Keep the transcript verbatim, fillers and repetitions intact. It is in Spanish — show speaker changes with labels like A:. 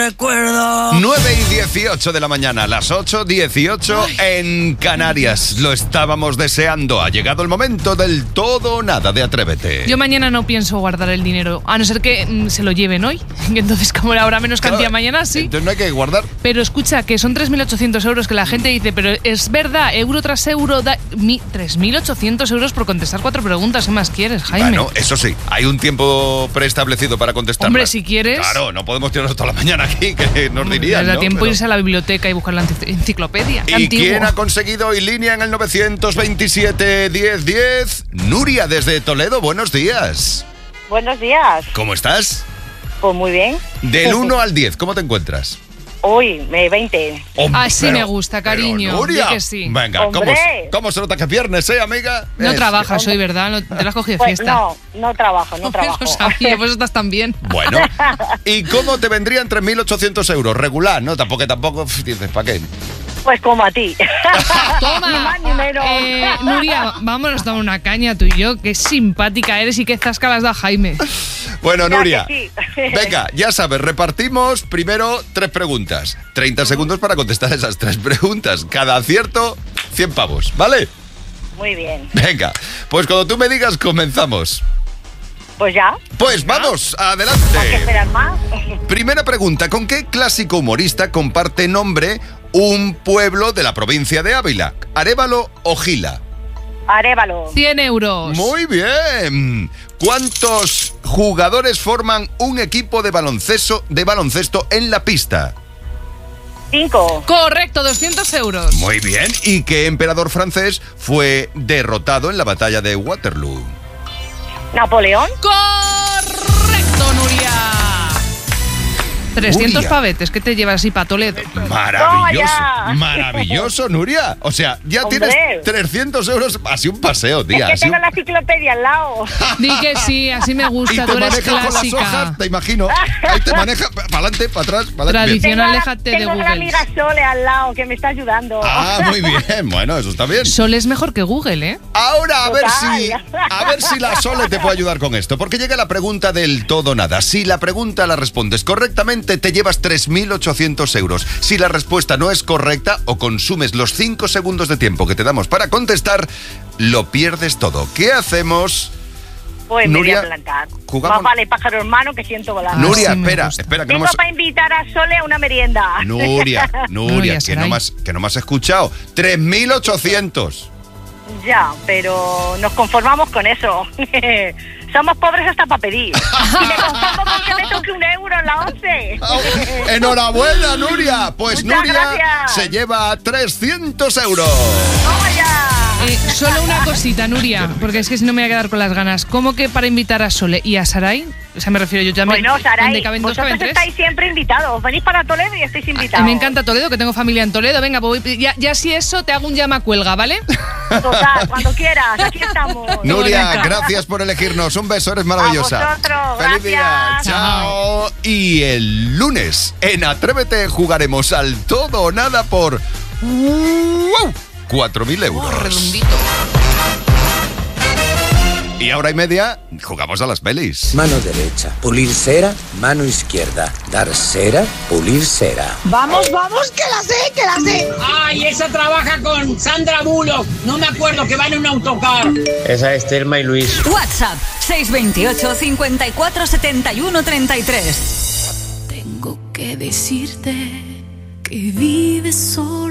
A: recuerdo.
B: nueve y dieciocho de la mañana, las ocho dieciocho en Canarias. Lo estábamos deseando. Ha llegado el momento del todo o nada de Atrévete.
C: Yo mañana no pienso guardar el dinero, a no ser que mm, se lo lleven hoy. Entonces, como habrá menos cantidad
B: Claro,
C: mañana, sí.
B: Entonces no hay que guardar.
C: Pero escucha, que son tres mil ochocientos euros, que la gente dice, pero es verdad, euro tras euro, da mi, tres mil ochocientos euros por contestar cuatro preguntas. ¿Qué más quieres, Jaime?
B: Bueno, eso sí, hay un tiempo preestablecido para contestar.
C: Hombre, si quieres.
B: Claro, no podemos tirarnos toda la mañana aquí, que nos dirían,
C: Da
B: ¿no?
C: tiempo
B: Pero...
C: irse a la biblioteca y buscar la enci- enciclopedia. Qué
B: ¿Y
C: antiguo.
B: quién ha conseguido hoy línea en el nueve veintisiete diez diez? Nuria, desde Toledo, buenos días.
D: Buenos días.
B: ¿Cómo estás?
D: Pues muy bien.
B: Del uno al diez, ¿cómo te encuentras?
D: Uy, me veinte.
B: Hombre,
C: Así
B: pero-
C: me gusta, cariño.
B: pero, Nuria,
C: Di que sí.
B: Venga, ¿cómo,
D: Hombre.
B: ¿cómo se nota que es viernes, eh, amiga?
C: No
B: Es-
C: trabajas hoy, ¿verdad? No, te la has cogido de
D: Pues
C: fiesta.
D: no, no trabajo, no trabajo.
C: Lo sabía, pues estás tan bien.
B: Bueno, ¿y cómo te vendrían tres mil ochocientos euros? Regular, ¿no? Tampoco, tampoco, uf, dices, ¿para qué?
D: Pues como a ti.
C: Toma.
D: Ni más ni menos.
C: Eh, Nuria, vámonos a tomar una caña tú y yo. Qué simpática eres y qué zasca las da Jaime.
B: Bueno,
D: Ya
B: Nuria,
D: que sí.
B: venga, ya sabes, repartimos primero tres preguntas. treinta segundos para contestar esas tres preguntas. Cada acierto, cien pavos, ¿vale?
D: Muy bien.
B: Venga, pues cuando tú me digas, comenzamos.
D: Pues ya.
B: Pues vamos,
D: ¿Hay que
B: adelante.
D: esperar más?
B: Primera pregunta, ¿con qué clásico humorista comparte nombre un pueblo de la provincia de Ávila? ¿Arévalo o Gila?
D: Arévalo.
C: cien euros.
B: Muy bien. ¿Cuántos jugadores forman un equipo de baloncesto, de baloncesto en la pista?
D: Cinco.
C: Correcto, doscientos euros.
B: Muy bien. ¿Y qué emperador francés fue derrotado en la batalla de Waterloo?
D: Napoleón.
C: Correcto, Nuria. trescientos
B: Nuria.
C: pavetes que te llevas así para Toledo.
B: Maravilloso.
D: ¡Toma ya!
B: Maravilloso, Nuria. O sea, ya
D: Hombre.
B: tienes trescientos euros. Así un paseo, tía.
D: Es que
B: así
D: tengo
B: un-
D: la enciclopedia al lado.
C: Di que sí, así me
B: Y
C: gusta,
B: te
C: tú eres
B: manejas con las
C: clásica.
B: hojas, te imagino. Ahí te maneja para adelante, para atrás, para adelante.
C: Tradición.
B: Bien.
D: Tengo, a la-
C: aléjate de
D: tengo a la
C: Google.
D: amiga Sole al lado que me está ayudando.
B: Ah, muy bien. Bueno, eso está bien.
C: Sol es mejor que Google, ¿eh?
B: Ahora a ver
D: Total.
B: si a ver si la Sole te puede ayudar con esto, porque llega la pregunta del todo o nada. Si la pregunta la respondes correctamente, te llevas tres mil ochocientos euros. Si la respuesta no es correcta o consumes los cinco segundos de tiempo que te damos para contestar, lo pierdes todo. ¿Qué hacemos?
D: Pues me voy
B: Nuria,
D: a plantar.
B: jugamos-
D: Más vale pájaro hermano que siento volar.
B: Nuria,
C: sí me
B: espera,
C: gusta.
B: espera que no
D: Vengo
B: hemos
D: para invitar a Sole a una merienda.
B: Nuria, Nuria,
C: Nuria,
B: que
C: Saray.
B: no me has, que no me has escuchado. tres mil ochocientos.
D: Ya, pero nos conformamos con eso. Somos pobres hasta para pedir. Y me conformo con que me toque un euro en la once.
B: Enhorabuena, Nuria. Pues
D: Muchas
B: Nuria
D: gracias.
B: se lleva trescientos euros.
D: ¡Toma ya!
C: Eh, solo una cosita, Nuria, porque es que si no me voy a quedar con las ganas. ¿Cómo que para invitar a Sole y a Saray? O sea, me refiero yo también.
D: Bueno, Saray,
C: donde caben dos,
D: vosotros
C: caben tres.
D: estáis siempre invitados. Venís para Toledo y estáis
C: Ah,
D: invitados.
C: me encanta Toledo, que tengo familia en Toledo. Venga, pues voy- ya, ya si eso te hago un llama cuelga, ¿vale?
D: Total, cuando quieras, aquí estamos.
B: Nuria,
C: bonita.
B: gracias por elegirnos. Un beso, eres maravillosa.
D: A vosotros,
B: Feliz día.
D: gracias.
B: Chao. Y el lunes en Atrévete jugaremos al todo o nada por ¡wow! cuatro mil euros.
C: Redondito.
B: Y ahora y media jugamos a las pelis.
A: Mano derecha, pulir cera. Mano izquierda, dar cera, pulir cera.
E: Vamos, vamos, que la sé, que la sé.
F: Ay, esa trabaja con Sandra Bullock. No me acuerdo, que va en un autocar.
A: Esa es Thelma y Luis.
G: WhatsApp seis dos ocho, cinco cuatro, siete uno tres tres.
H: Tengo que decirte que vives solo